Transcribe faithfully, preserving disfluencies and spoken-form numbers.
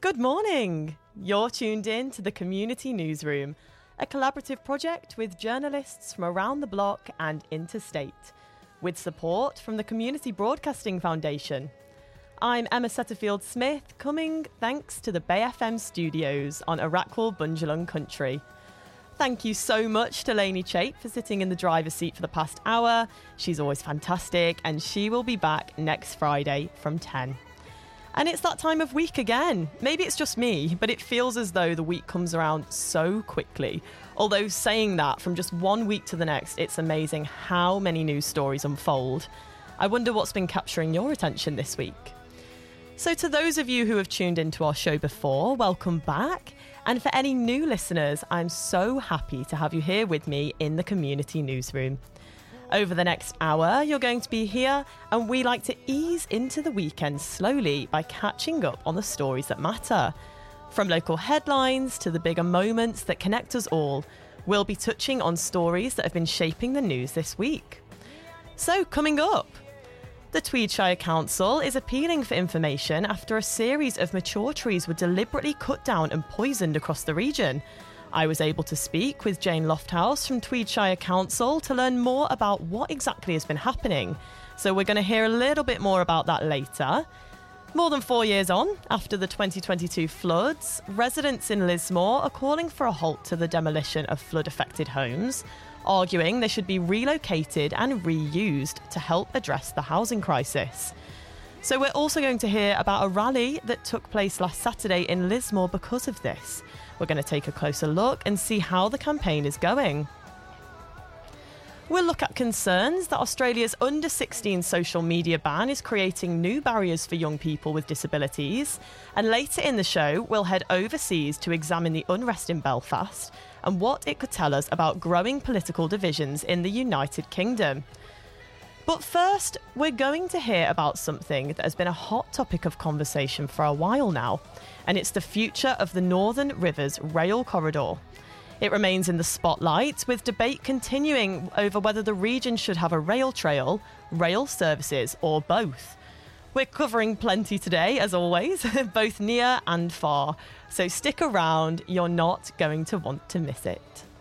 Good morning! You're tuned in to the Community Newsroom, a collaborative project with journalists from around the block and interstate, with support from the Community Broadcasting Foundation. I'm Emma Setterfield-Smith, coming thanks to the Bay F M studios on Arakwal Bundjalung country. Thank you so much to Lainey Chape for sitting in the driver's seat for the past hour. She's always fantastic, and she will be back next Friday from ten. And it's that time of week again. Maybe it's just me, but it feels as though the week comes around so quickly. Although saying that, from just one week to the next, it's amazing how many news stories unfold. I wonder what's been capturing your attention this week. So to those of you who have tuned into our show before, welcome back. And for any new listeners, I'm so happy to have you here with me in the Community Newsroom. Over the next hour, you're going to be here, and we like to ease into the weekend slowly by catching up on the stories that matter. From local headlines to the bigger moments that connect us all, we'll be touching on stories that have been shaping the news this week. So, coming up, the Tweedshire Council is appealing for information after a series of mature trees were deliberately cut down and poisoned across the region. I was able to speak with Jane Lofthouse from Tweedshire Council to learn more about what exactly has been happening. So we're going to hear a little bit more about that later. More than four years on, after the twenty twenty-two floods, residents in Lismore are calling for a halt to the demolition of flood-affected homes, arguing they should be relocated and reused to help address the housing crisis. So we're also going to hear about a rally that took place last Saturday in Lismore because of this. We're going to take a closer look and see how the campaign is going. We'll look at concerns that Australia's under sixteen social media ban is creating new barriers for young people with disabilities. And later in the show, we'll head overseas to examine the unrest in Belfast and what it could tell us about growing political divisions in the United Kingdom. But first, we're going to hear about something that has been a hot topic of conversation for a while now, and it's the future of the Northern Rivers Rail Corridor. It remains in the spotlight, with debate continuing over whether the region should have a rail trail, rail services, or both. We're covering plenty today, as always, both near and far, so stick around, you're not going to want to miss it.